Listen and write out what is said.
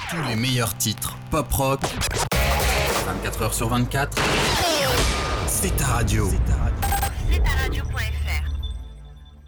Tous les meilleurs titres pop-rock, 24h sur 24, c'est ta radio. C'est ta radio.